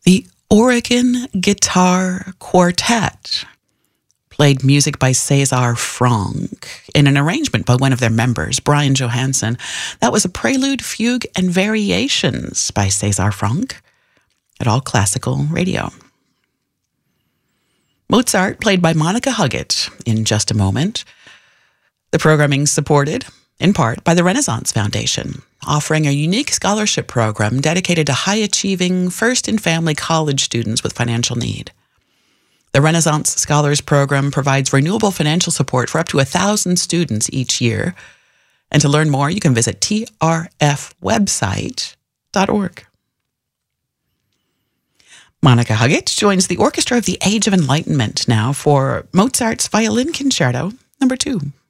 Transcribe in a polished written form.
The Oregon Guitar Quartet played music by César Franck in an arrangement by one of their members, Brian Johansson. That was a prelude, fugue, and variations by César Franck at All Classical Radio. Mozart, played by Monica Huggett in just a moment. The programming supported, in part, by the Renaissance Foundation, offering a unique scholarship program dedicated to high-achieving first-in-family college students with financial need. The Renaissance Scholars Program provides renewable financial support for up to 1,000 students each year. And to learn more, you can visit trfwebsite.org. Monica Huggett joins the Orchestra of the Age of Enlightenment now for Mozart's Violin Concerto No. 2.